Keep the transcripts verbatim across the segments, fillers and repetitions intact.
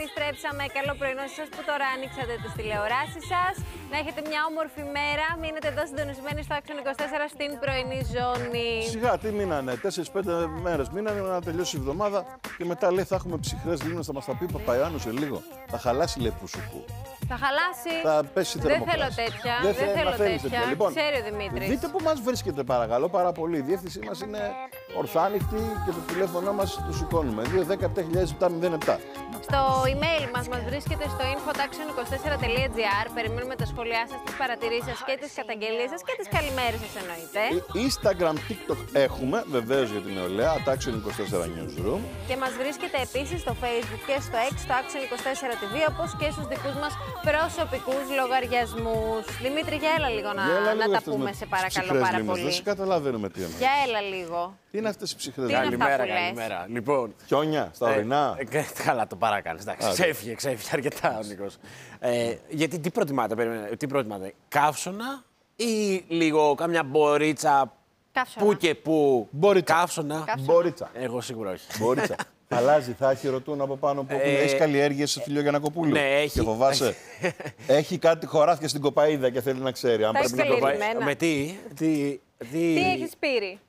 επιστρέψαμε. Καλό πρωινό σε εσάς που τώρα ανοίξατε τις τηλεοράσεις σας. Να έχετε μια όμορφη μέρα. Μείνετε εδώ συντονισμένοι στο Action είκοσι τέσσερα στην πρωινή ζώνη. Σιγά, τι μείνανε. τέσσερις πέντε μέρες μείνανε να τελειώσει η εβδομάδα και μετά λέει θα έχουμε ψυχρές λίμνες. Θα μας τα πει ο Παπαϊάννου σε λίγο. Θα χαλάσει λέει πουσουκού. Θα χαλάσει. Θα πέσει η Δεν θέλω τέτοια. Δεν, Δεν θέλω τέτοια. τέτοια. Λοιπόν, ξέρει ο Δημήτρης. Δείτε που μας βρίσκεται παρακαλώ πάρα πολύ. Η διεύθυνσή μας είναι ορθάνυχτη και το τηλέφωνο μας το σηκώνουμε. δύο δέκα επτά χιλιάδες επτά μηδέν επτά. Στο email μας μας βρίσκεται στο info at action είκοσι τέσσερα τελεία gr. Περιμένουμε τα σχόλιά σας, τις παρατηρήσεις σας και τις καταγγελίες σας και τις καλημέρες σας εννοείται. Instagram, TikTok έχουμε βεβαίως για την νεολαία, at action είκοσι τέσσερα newsroom. Και μας βρίσκεται επίσης στο Facebook και στο X, στο Action είκοσι τέσσερα τι βι, όπως και στους δικούς μας προσωπικούς λογαριασμούς. Δημήτρη, για έλα λίγο να, έλα να λίγο τα πούμε σε παρακαλώ πάρα πολύ. Δεν σε καταλαβαίνουμε τι εννοείς. Για έλα λίγο. Τι είναι αυτές οι ψυχρές Τι είναι λίμνες. αυτά Καλημέρα, που λες? καλημέρα. Λοιπόν, Χιόνια, στα ορεινά. Ε, ε, καλά, το παράκαλες. Εντάξει, ξέφυγε, ξέφυγε αρκετά ο Νίκος. Ε, γιατί τι προτιμάτε, περίμενε, τι προτιμάτε, καύσωνα ή λίγο κάμια μπορίτσα Καύσωνα. που και που. Μπορίτσα. Καύσωνα. Μπορίτσα. Εγώ σίγουρα όχι. Μπορίτσα. Αλλάζει, θα έχει ρωτούν από πάνω που Ε, έχει καλλιέργειες σε Φιλιογεννακοπούλου. Ναι, έχει. Και φοβάσαι. Έχει κάτι χωράφια στην κοπαίδα και θέλει να ξέρει. Αν Θα πρέπει να έχεις το πάει. καλλιεργημένα. Με τι, τι, τι. Τι έχεις πήρει?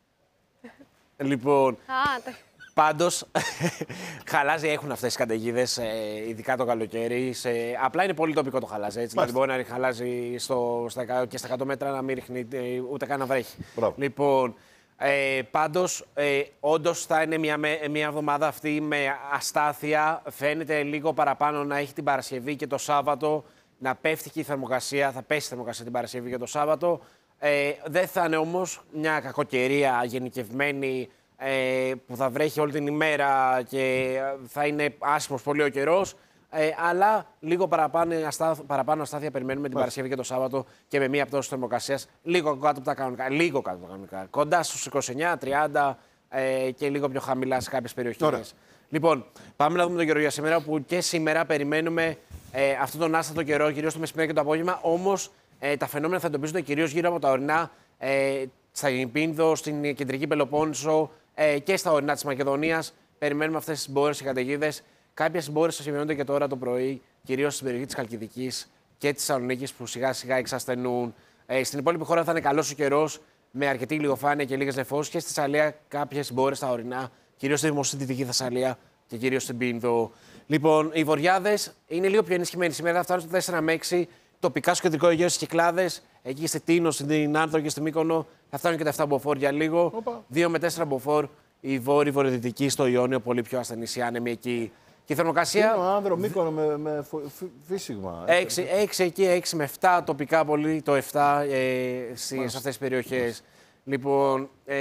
Λοιπόν, Α, τα... πάντως, χαλάζι έχουν αυτές τις καταιγίδες, ε, ειδικά το καλοκαίρι. Σε... Απλά είναι πολύ τοπικό το χαλάζι. Έτσι. Δηλαδή, μπορεί να ρίχνει χαλάζι στο, στα, και στα εκατό μέτρα να μην ρίχνει ε, ούτε καν να βρέχει. Μπράβο. Λοιπόν, ε, πάντως, ε, όντως θα είναι μια, μια εβδομάδα αυτή με αστάθεια. Φαίνεται λίγο παραπάνω να έχει την Παρασκευή και το Σάββατο να πέφτει και η θερμοκρασία. Θα πέσει η θερμοκρασία την Παρασκευή και το Σάββατο. Ε, δεν θα είναι όμως μια κακοκαιρία γενικευμένη ε, που θα βρέχει όλη την ημέρα και θα είναι άσχημος πολύ ο καιρός. Ε, αλλά λίγο παραπάνω, αστά, παραπάνω αστάθεια περιμένουμε την Παρασκευή και το Σάββατο και με μία πτώση θερμοκρασίας λίγο κάτω από τα κανονικά. Λίγο κάτω από τα κανονικά. Κοντά στους είκοσι εννιά τριάντα ε, και λίγο πιο χαμηλά σε κάποιες περιοχές. Λοιπόν, πάμε να δούμε τον καιρό για σήμερα, που και σήμερα περιμένουμε ε, αυτόν τον άστατο καιρό, κυρίως το μεσημέρι και το απόγευμα. Όμως ε, τα φαινόμενα θα εντοπίζονται κυρίως γύρω από τα ορεινά, ε, στα Ινπίνδο, στην κεντρική Πελοπόννησο ε, και στα ορεινά της Μακεδονίας. Περιμένουμε αυτές τις μπόρες και καταιγίδες. Κάποιες μπόρες θα σημειώνονται και τώρα το πρωί, κυρίως στην περιοχή της Χαλκιδικής και της Θεσσαλονίκης, που σιγά σιγά εξασθενούν. Ε, στην υπόλοιπη χώρα θα είναι καλός ο καιρός, με αρκετή ηλιοφάνεια και λίγες νεφώσεις. Και στη Θεσσαλία κάποιες μπόρες στα ορεινά, κυρίως στη δημοσιοδυτική Θεσσαλία και κυρίως στην Πίνδο. Λοιπόν, οι βοριάδες είναι λίγο πιο ενισχυμένοι. Σήμερα θα φτάνουν στο τέσσερα με έξι. Τοπικά στο κεντρικό Αιγαίο, στις Κυκλάδες, εκεί στη Τίνο, στην Άνθρο και στη Μύκονο, θα φτάνουν και τα επτά μποφόρ για λίγο. Οπα. δύο με τέσσερα μποφόρ. Η βόρεια βορειοδυτική στο Ιόνιο, πολύ πιο ασθενή, η άνεμη εκεί. Και η θερμοκρασία. Είναι ο άνδρο Μύκονο με, με φύσιγμα. έξι εκεί, έξι με επτά τοπικά πολύ, το επτά ε, σε αυτές τις περιοχές. Λοιπόν, ε,